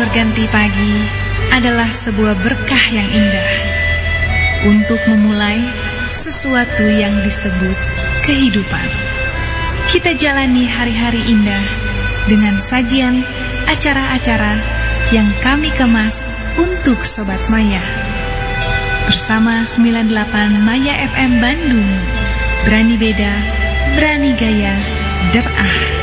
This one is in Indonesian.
berganti pagi adalah sebuah berkah yang indah untuk memulai sesuatu yang disebut kehidupan. Kita jalani hari-hari indah dengan sajian acara-acara yang kami kemas untuk Sobat Maya. Bersama 98 Maya FM Bandung, berani beda, berani gaya, derah.